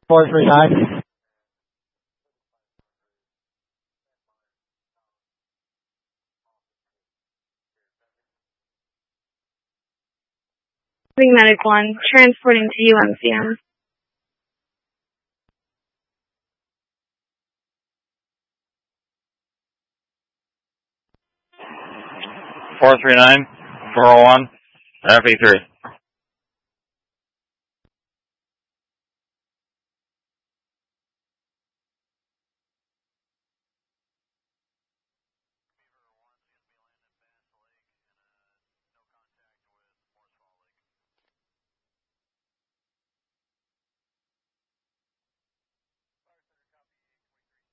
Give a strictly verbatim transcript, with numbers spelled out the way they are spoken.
four three nine. Medic one, transporting to U M C M. four three nine, four oh one, F E three.